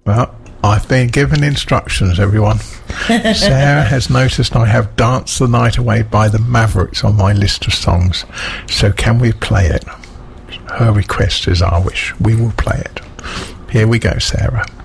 Well, I've been given instructions, everyone. Sarah has noticed I have Dance the Night Away by the Mavericks on my list of songs. So can we play it? Her request is our wish. We will play it. Here we go, Sarah.